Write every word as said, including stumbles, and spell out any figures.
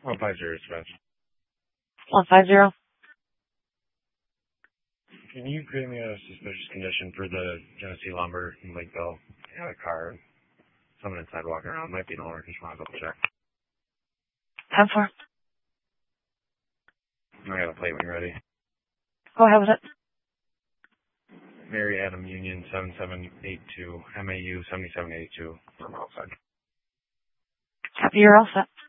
One five zero dispatch. One five zero. Can you create me a suspicious condition for the Genesee Lumber in Lakeville? I had a car, someone inside walking around. Might be an owner. Just want to double check. ten four. I got a plate when you're ready. Go ahead with it. Mary Adam Union seven seven eight two, M A U seven seven eight two from outside. Copy, you're all set.